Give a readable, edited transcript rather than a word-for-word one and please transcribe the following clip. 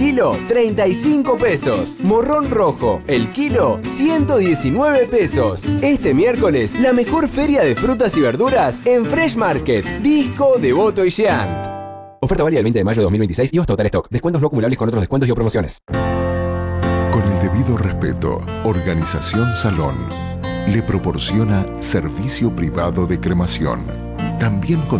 kilo, 35 pesos. Morrón rojo, el kilo, 119 pesos. Este miércoles, la mejor feria de frutas y verduras en Fresh Market. Disco, Devoto y Sheant. Oferta válida el 20 de mayo de 2026 y hasta agotar stock. Descuentos no acumulables con otros descuentos y o promociones. Con el debido respeto, Organización Salón le proporciona servicio privado de cremación. También con